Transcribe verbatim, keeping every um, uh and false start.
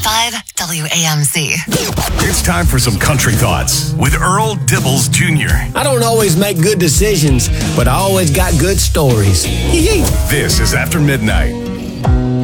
five W A M C. It's time for some country thoughts with Earl Dibbles Junior I don't always make good decisions, but I always got good stories. This is After Midnight.